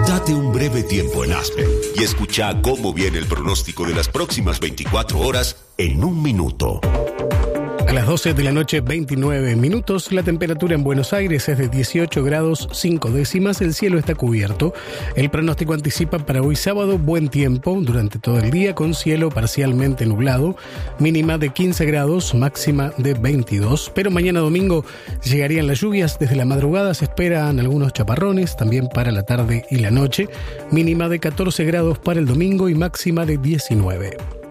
Date un breve tiempo en Aspen y escucha cómo viene el pronóstico de las próximas 24 horas en un minuto. A las 12 de la noche, 29 minutos, la temperatura en Buenos Aires es de 18 grados 5 décimas, el cielo está cubierto. El pronóstico anticipa para hoy sábado buen tiempo durante todo el día con cielo parcialmente nublado, mínima de 15 grados, máxima de 22. Pero mañana domingo llegarían las lluvias, desde la madrugada se esperan algunos chaparrones, también para la tarde y la noche, mínima de 14 grados para el domingo y máxima de 19.